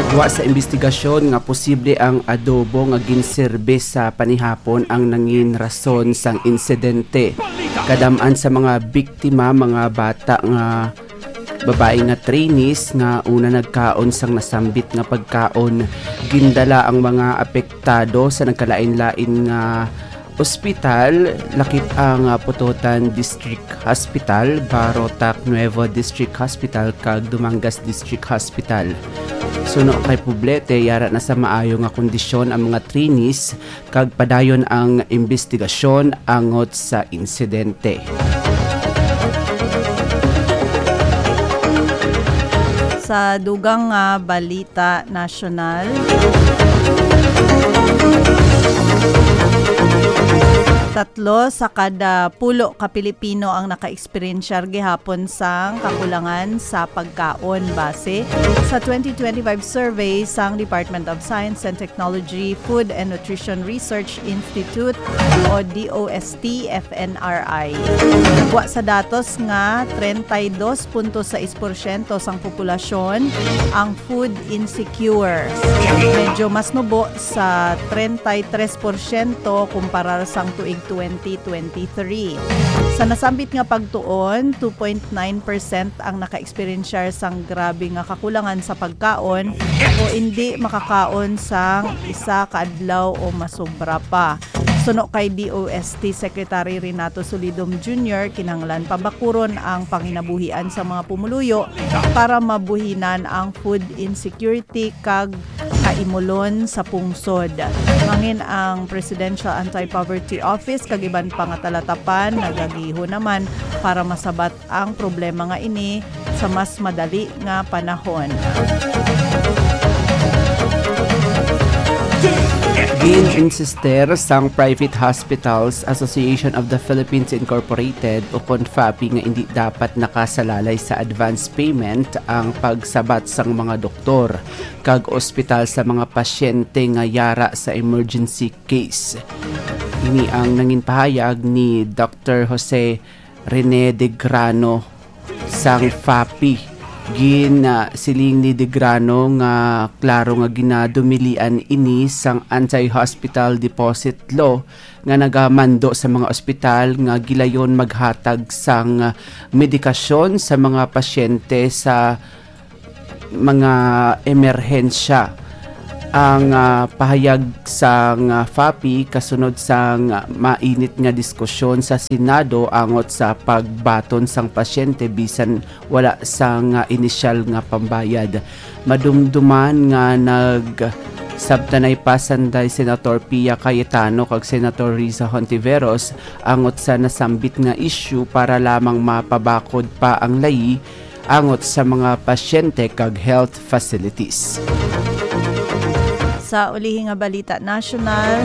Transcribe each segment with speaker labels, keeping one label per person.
Speaker 1: Wa sa investigasyon nga posible ang adobo nga ginserbe sa panihapon ang nangin rason sang insidente. Kadamaan sa mga biktima, mga bata nga babae nga trainees nga una nagkaon sang nasambit nga pagkaon. Gindala ang mga apektado sa nagkalain-lain nga ospital, lakip ang Putotan District Hospital, Barotac Nuevo District Hospital kag Dumangas District Hospital. Suno kay Poblete, yara na sa maayo nga kondisyon ang mga trainees kag padayon ang investigasyon angot sa insidente.
Speaker 2: Sa dugang balita nasyonal, tatlo sa kada pulo ka Pilipino ang naka-experiensyar gihapon sang kakulangan sa pagkaon base sa 2025 survey sang Department of Science and Technology Food and Nutrition Research Institute o DOST FNRI. Nagwa sa datos nga 32.6% sang populasyon ang food insecure. Medyo mas nubo sa 33% kumpara sang tuig 2023. Sa nasambit nga pagtuon, 2.9% ang naka-experiensyar sang grabe nga kakulangan sa pagkaon o hindi makakaon sang isa ka adlaw o masobra pa. Suno kay DOST Secretary Renato Solidum Jr., kinahanglan pabakuron ang panginabuhian sa mga pumuluyo para mabuhinan ang food insecurity kag kaimulon sa pungsod. Mangin ang Presidential Anti-Poverty Office kag iban pang talatapan nagagiho naman para masabat ang problema nga ini sa mas madali nga panahon.
Speaker 1: Gin-insister sang Private Hospitals Association of the Philippines Incorporated o CONFAPI nga hindi dapat nakasalalay sa advance payment ang pagsabat sang mga doktor kag ospital sa mga pasyente nga yara sa emergency case. Ini ang nangin pahayag ni Dr. Jose Rene de Grano sang FAPI. Siling ni De Grano nga klaro nga ginadumilian ini sang anti-hospital deposit law nga nagamando sa mga ospital nga gilayon maghatag sang medikasyon sa mga pasyente sa mga emerhensya. Ang pahayag sang FAPI kasunod sang mainit nga diskusyon sa Senado angot sa pagbaton sang pasyente bisan wala sang inisyal nga pambayad. Madumduman nga sabtanay pasanday Senator Pia Cayetano kag Senator Riza Hontiveros angot sa nasambit nga issue para lamang mapabakod pa ang layi angot sa mga pasyente kag health facilities.
Speaker 2: Sa ulihing nga balita nasyonal,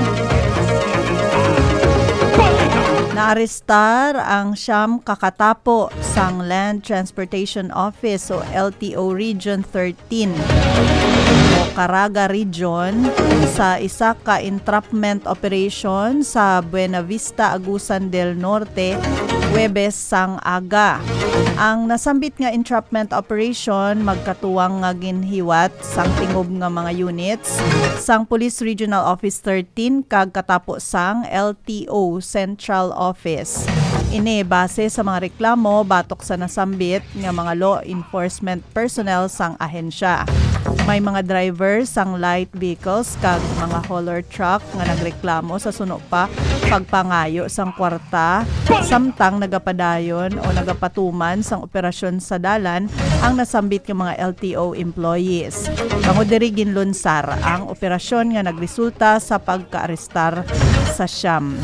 Speaker 2: naarestar ang siyam kakatapo sang Land Transportation Office o LTO Region 13 o Caraga Region sa isa ka entrapment operation sa Buena Vista, Agusan del Norte, Huwebes sang aga. Ang nasambit nga entrapment operation magkatuwang nga ginhiwat sang tingob nga mga units sang Police Regional Office 13 kag katapo sang LTO Central Office. Ini base sa mga reklamo batok sa nasambit nga mga law enforcement personnel sang ahensya. May mga driver sang light vehicles kag mga hauler truck nga nagreklamo sa suno pa pagpangayo sang kwarta samtang nagapadayon o nagapatuman sang operasyon sa dalan ang nasambit nga mga LTO employees. Bangod diri ginlunsar ang operasyon nga nagresulta sa pagkaarestar sa siyam.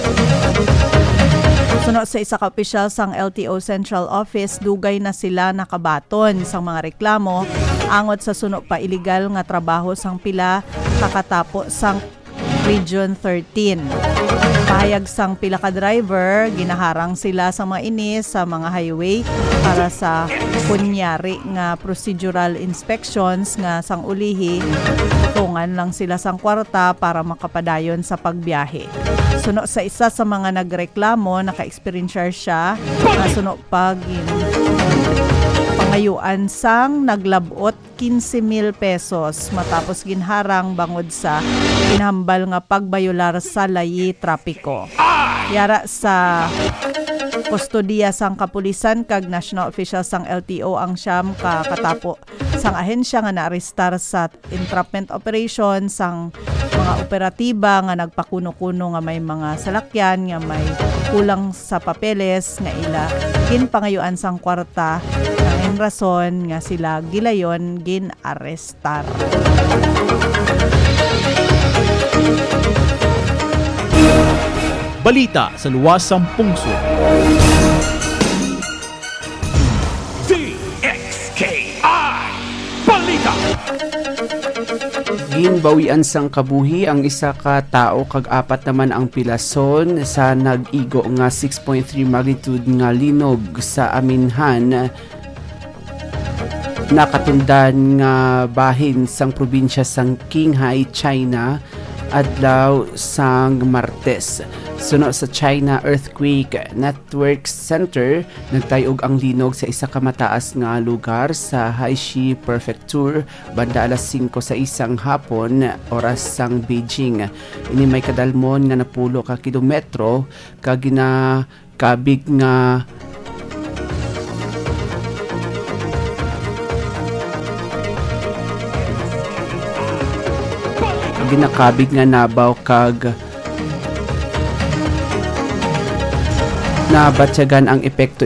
Speaker 2: Suno sa isa ka opisyal sang LTO Central Office, dugay na sila nakabaton sang mga reklamo angot sa suno pa illegal nga trabaho sang pila kakatapo sang Region 13. Pahayag sang pila ka driver, ginaharang sila sa mga inis sa mga highway para sa kunyari nga procedural inspections nga sang ulihi, tungan lang sila sang kwarta para makapadayon sa pagbiyahe. Suno sa isa sa mga nagreklamo, naka-experiencer siya na suno pangayuan sang naglabot 15,000 pesos matapos ginharang bangod sa ginhambal nga pagbayular sa layi trapiko. Yara sa kustodiya sang kapulisan kag national officials sang LTO ang siyam ka katapo sang ahensya nga naarestar sa entrapment operation sang mga operatiba nga nagpakuno-kuno nga may mga salakyan nga may kulang sa papeles nga ila ginpangayuan sang kwarta ang rason nga sila gilayon gin-arestar.
Speaker 3: Balita sa luwasang pungsod.
Speaker 4: DXKI Balita.
Speaker 1: Ginbawian sang kabuhi ang isa ka tao kag apat naman ang pilason sa nag-igo nga 6.3 magnitude nga linog sa Aminhan nakatundan nga bahin sang probinsya sang Qinghai, China adlaw sang Martes. Suno sa China Earthquake Network Center, nagtayog ang linog sa isa ka mataas nga lugar sa Haishi Prefecture banda alas 5 sa isang hapon oras sang Beijing. Ini may kadalmon nga napulo ka kilometro kag ginakabig nga nabaw kag nabatyagan ang epekto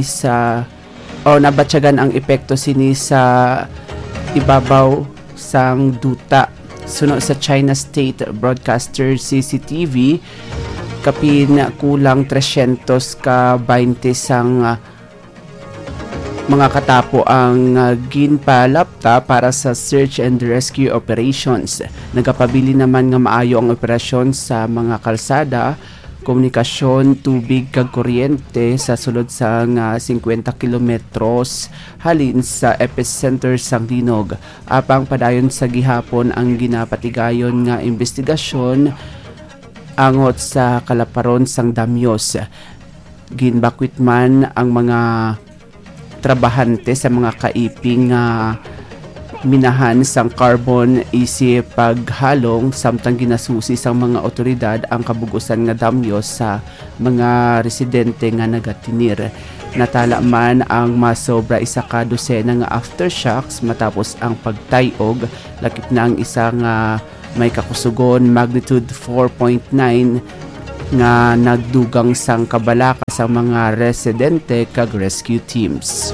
Speaker 1: sini sa ibabaw sang duta. Suno sa China State Broadcaster CCTV, kapin kulang 300 ka 20 sang mga katapo ang ginpalapta para sa search and rescue operations. Nagapabili naman nga maayo ang operasyon sa mga kalsada, komunikasyon, tubig kag kuryente sa sulod sang 50 kilometros halin sa epicenter sang linog. Apang padayon sa gihapon ang ginapatigayon nga investigasyon angot sa kalaparon sang damyos. Ginbakwit man ang mga trabahante sa mga kaiping minahan sang carbon isip paghalong samtang ginasusi sang mga otoridad ang kabugusan nga damyos sa mga residente nga nagatinir. Natala man ang masobra isa ka dosena nga aftershocks matapos ang pagtayog. Lakip na ang isa nga may kakusugon magnitude 4.9 nga nagdugang sang kabalaka sa mga residente kag rescue teams.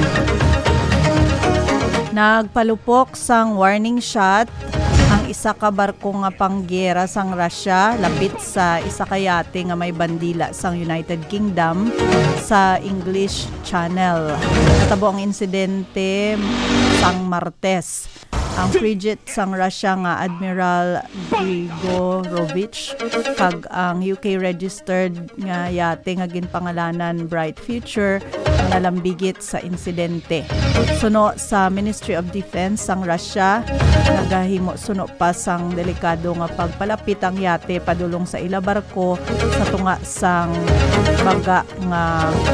Speaker 2: Nagpalupok sang warning shot ang isa ka barko nga panggera sang Russia lapit sa isa ka yate nga may bandila sang United Kingdom sa English Channel. Natabo ang insidente sang Martes. Ang frigate sang Russia nga Admiral Grigorovich kag ang UK registered nga yate nga ginpangalanan Bright Future nalambigit sa insidente. Suno sa Ministry of Defense sang Russia, nagahimo suno pa sang delikado nga pagpalapit ang yate padulong sa ila barko sa tunga sang baga nga